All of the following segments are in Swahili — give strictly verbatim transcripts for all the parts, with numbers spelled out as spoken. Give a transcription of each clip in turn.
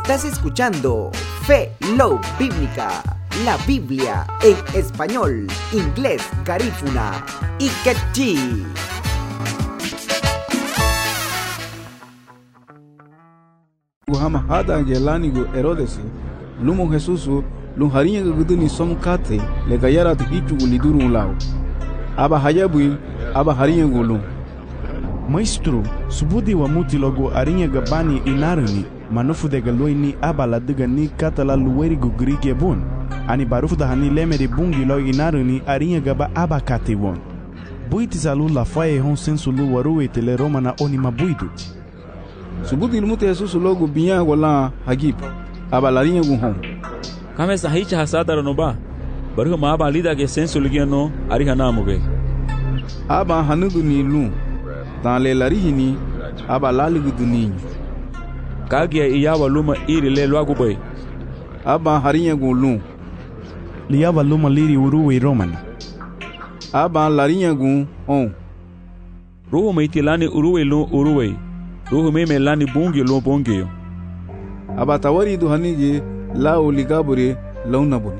Estás escuchando Fe Love Bíblica, la Biblia en español, inglés, garífuna y quechí. Hama hada gelani go Herodes lumo Jesusu lu harinya guduni somkate le gayara tichu liduru lao aba hayabu aba harinya gulu Maestro, subudi wa muti logo arinha gabani inarani manofu de galoini aba la diga ni katala luweri go grike bon ani barufu da hani lemeri bungi lo inarani arinha gaba aba kate won buiti salu la faye hon sensu lu waruwe tele romana oni mabuidu subudi ilmuti Jesusu logo binya wala hagib aba la rinha gun hon kame sahicha hasada no ba baruhu ma aba lida ge sensu ligiano ariha namuge aba hanudu ni lu dans les larihini aba laligu duninho kagia iyawa luma iri le logo boy aba harinha gulu liyawa luma liri uruwe romana aba larinha gun on ruhu meitilani uruwe lu uruwe ruhu meme lani bungi lu bungi aba tawari du hanije la oligabure launa boni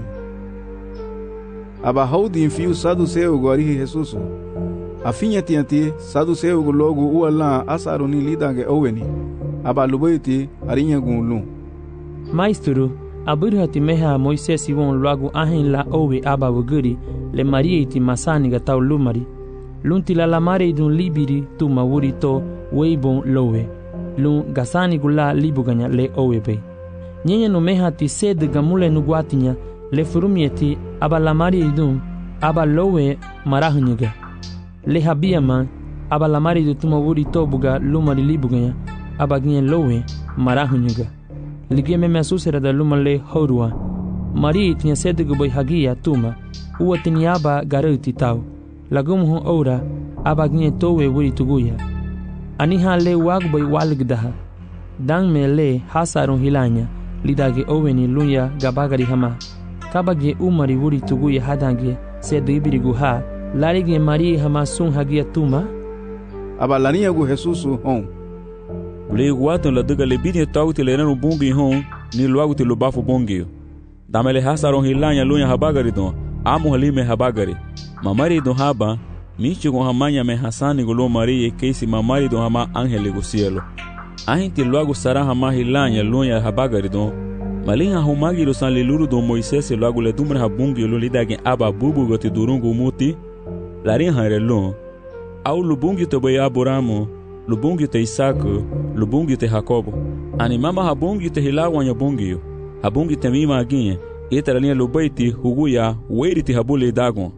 aba haudi fiu sadu seu gorihi Jesusu afinha tianti sadu seu logo uala asaroni lidange oweni aba lubaiti arinha gunlu Maestro aburhati meha Moisés won logo ahin la owe aba wuguri le Maria iti masani ga taw lumari lunti la la mare dun libiri tu mawuri to weibon lowe lun gasani gula libuganya le owe be nyenya no meha ti sed gamule no guatinya le furumieti aba la mare dun aba lowe marahnyega le habia man aba la mari do tuma wuri tobuga lumari libuganya aba gnye lowe marahunyuga ligie me mesusera da lumale horua mari tinha sede go boy hagia tuma uwa tiniaba garuti tau lagum ho ora aba gnye towe wuri tuguya ani ha le wag boy walgdaha dang me le hasarun hilanya lidage oweni lunya gabagari hama kabage umari wuri tuguya hadange sede ibirigu ha larige Maria hamasun hagia tuma aba larinha go Jesusu hon le guato la diga le bini tauti le ranu bungi hon ni logo te lubafu bungi damele hasaron hilanya lunya habagari don amu halime habagari mamari don haba michi go hamanya me hasani go lo Maria keisi mamari don hama angele go cielo ahinti logo sara hama hilanya lunya habagari don malinha humagi lo san le luru don Moisés logo le dumra habungi lo lidage aba bubu go te durungu muti larin harelon au lubungi te boy Abrahamu lubungi te Isaac lubungi te Jacobo ani mama habungi te hilawanya bungi habungi te mima aginye eta linha lubaiti huguya weiri te habule dagon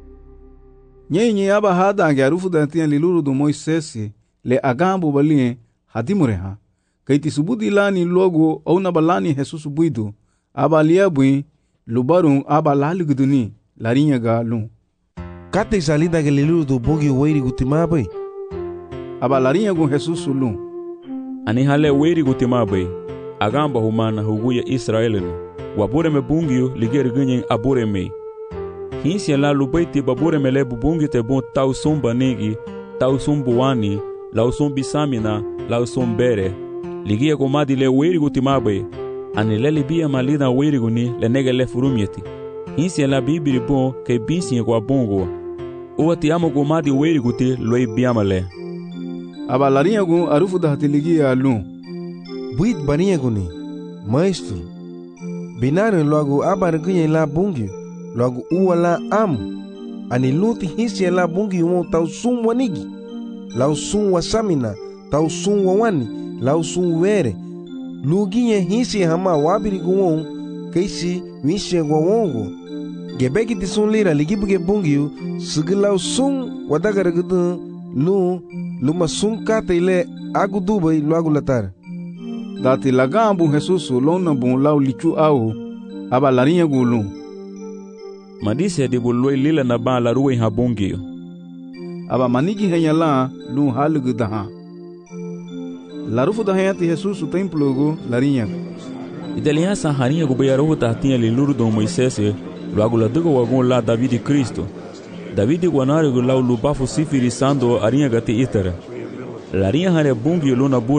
nyenye aba hada garufu da tian liluru do Moisés le agambo balie hadimureha kaiti subudi lani logo au na balani Jesusu buidu aba liabui lubarun aba laliguduni larinha galun Kate salida que lilu do bogi weiri gutimabai aba larinha gun Jesusu lu ani hale weiri gutimabai agamba humana huguya Israelin wabure me bungio liger ganyen abure me hinsia la lubaiti babure me le bungi te bon tau somba negi tau sombuani la sombi samina la sombere ligia komadi le weiri gutimabai ani le libia malida weiri guni le nege le furumieti hinsia la bibiri bon ke binsi kwa bongo uwa ti amo gomadi weiri guti loi biamale aba larinha gun arufu da hatiligia lu buit barinha guni maestro binare logo abar gunye la bungi logo uwala am ani luti hisi la bungi mo tau sum wanigi lau sum wasamina tau sum wani lau sum were luginye hisi hama wabiri guwon keisi wishe gwongo gebeki ti sun lira ligibuge bungiu sigilau sun wadagara gudu lu luma sun kata ile agu dubai lu agu latar dati lagambu Jesusu lona bun lau lichu au aba larinha gulu madise de boloi lila na ba la ruwe habungi aba manigi henyala lu halugu daha larufu da hayati Jesusu templo go larinha ideliha sa harinha go bayaro tahtinha liluru do Moisés logo la digo wagon la David Cristo David guanare go la lubafu sifiri sando arinha gati itara larinha hare bungi lona